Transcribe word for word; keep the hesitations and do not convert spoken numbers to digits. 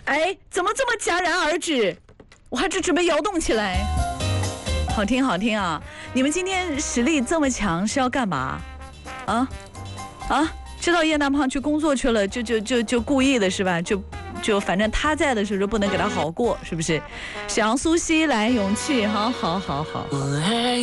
哎，怎么这么戛然而止？我还只准备摇动起来。好听好听啊！你们今天实力这么强是要干嘛？啊啊！知道叶大胖去工作去了，就就就就故意的是吧？就就反正他在的时候就不能给他好过，是不是？沈阳苏西来勇气，好好好好。